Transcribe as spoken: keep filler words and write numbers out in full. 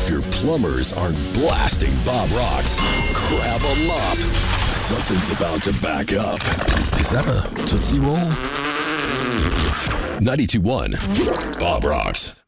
If your plumbers aren't blasting Bob Rocks, grab a mop. Something's about to back up. Is that a Tootsie Roll? ninety-two point one Bob Rocks.